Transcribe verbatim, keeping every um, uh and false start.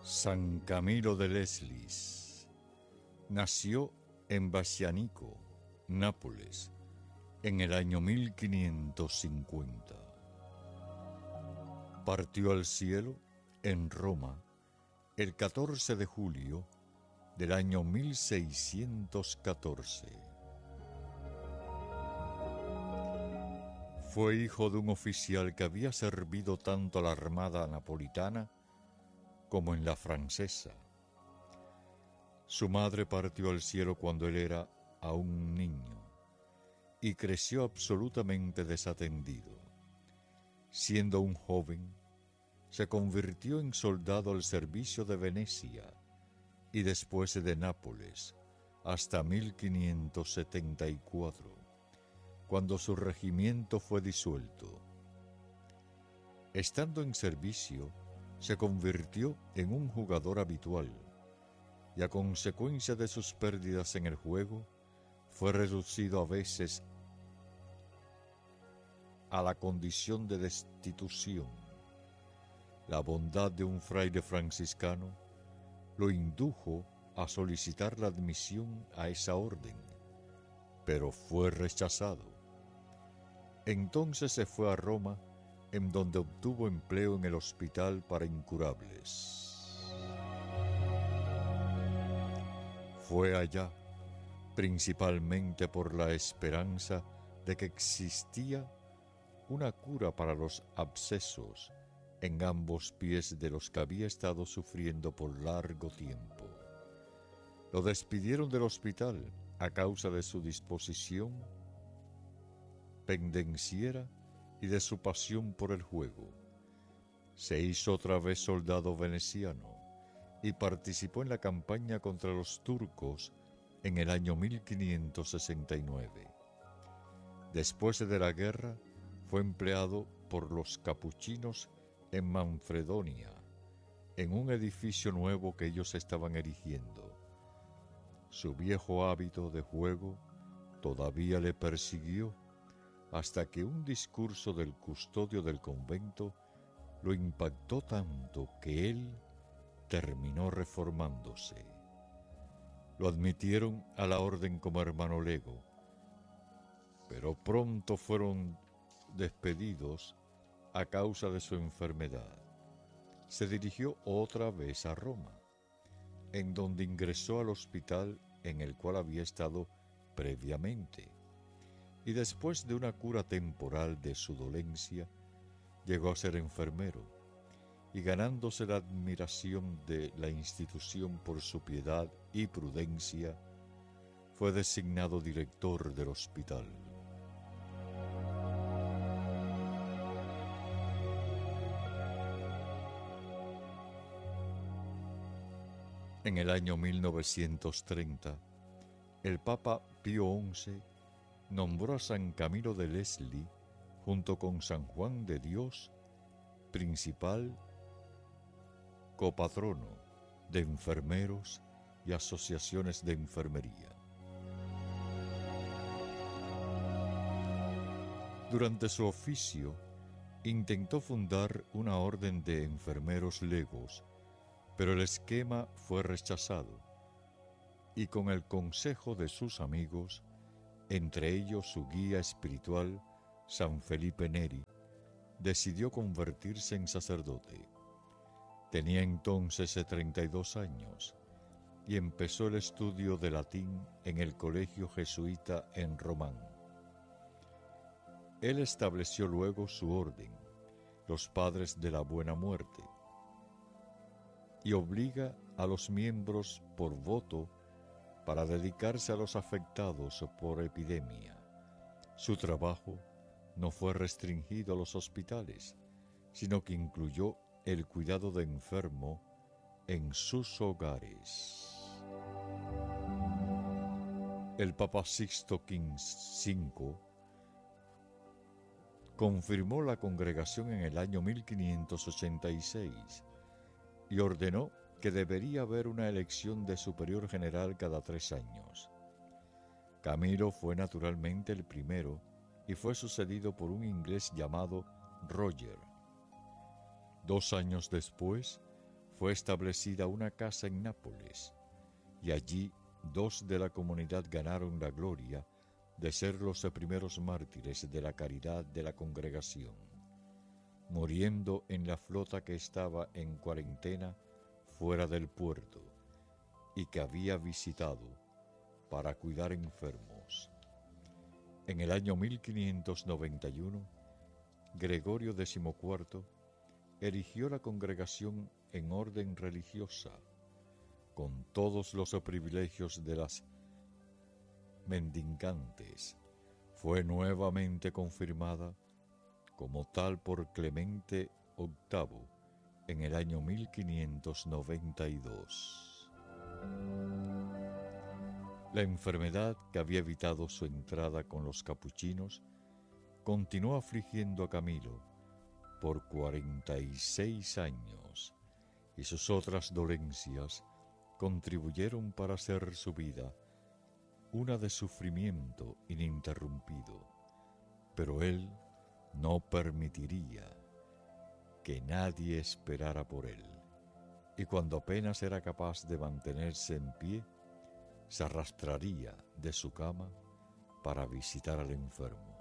San Camilo de Leslis nació en Bassianico, Nápoles, en el año mil quinientos cincuenta. Partió al cielo en Roma el catorce de julio del año mil seiscientos catorce. Fue hijo de un oficial que había servido tanto a la armada napolitana como en la francesa. Su madre partió al cielo cuando él era aún un niño y creció absolutamente desatendido. Siendo un joven, se convirtió en soldado al servicio de Venecia y después de Nápoles hasta mil quinientos setenta y cuatro, cuando su regimiento fue disuelto. Estando en servicio, se convirtió en un jugador habitual y a consecuencia de sus pérdidas en el juego, fue reducido a veces a la condición de destitución. La bondad de un fraile franciscano lo indujo a solicitar la admisión a esa orden, pero fue rechazado. Entonces se fue a Roma, en donde obtuvo empleo en el hospital para incurables. Fue allá, principalmente por la esperanza de que existía una cura para los abscesos en ambos pies de los que había estado sufriendo por largo tiempo. Lo despidieron del hospital a causa de su disposición pendenciera y de su pasión por el juego. Se hizo otra vez soldado veneciano y participó en la campaña contra los turcos en el año mil quinientos sesenta y nueve. Después de la guerra, fue empleado por los capuchinos en Manfredonia, en un edificio nuevo que ellos estaban erigiendo. Su viejo hábito de juego todavía le persiguió hasta que un discurso del custodio del convento lo impactó tanto que él terminó reformándose. Lo admitieron a la orden como hermano lego, pero pronto fueron despedidos a causa de su enfermedad. Se dirigió otra vez a Roma, en donde ingresó al hospital en el cual había estado previamente, y después de una cura temporal de su dolencia, llegó a ser enfermero, y ganándose la admiración de la institución por su piedad y prudencia, fue designado director del hospital. En el año mil novecientos treinta, el Papa Pío once nombró a San Camilo de Leslis, junto con San Juan de Dios, principal copatrono de enfermeros y asociaciones de enfermería. Durante su oficio, intentó fundar una orden de enfermeros legos, pero el esquema fue rechazado, y con el consejo de sus amigos, entre ellos su guía espiritual, San Felipe Neri, decidió convertirse en sacerdote. Tenía entonces treinta y dos años y empezó el estudio de latín en el colegio jesuita en Román. Él estableció luego su orden, los Padres de la Buena Muerte, y obliga a los miembros por voto para dedicarse a los afectados por epidemia. Su trabajo no fue restringido a los hospitales, sino que incluyó el cuidado de enfermo en sus hogares. El Papa Sixto quinto confirmó la congregación en el año mil quinientos ochenta y seis y ordenó que debería haber una elección de superior general cada tres años. Camilo fue naturalmente el primero y fue sucedido por un inglés llamado Roger. Dos años después, fue establecida una casa en Nápoles, y allí dos de la comunidad ganaron la gloria de ser los primeros mártires de la caridad de la congregación, muriendo en la flota que estaba en cuarentena fuera del puerto y que había visitado para cuidar enfermos. En el año mil quinientos noventa y uno, Gregorio decimocuarto erigió la congregación en orden religiosa, con todos los privilegios de las mendicantes. Fue nuevamente confirmada como tal por Clemente octavo en el año mil quinientos noventa y dos. La enfermedad que había evitado su entrada con los capuchinos continuó afligiendo a Camilo por cuarenta y seis años, y sus otras dolencias contribuyeron para hacer su vida una de sufrimiento ininterrumpido, pero él no permitiría que nadie esperara por él, y cuando apenas era capaz de mantenerse en pie, se arrastraría de su cama para visitar al enfermo.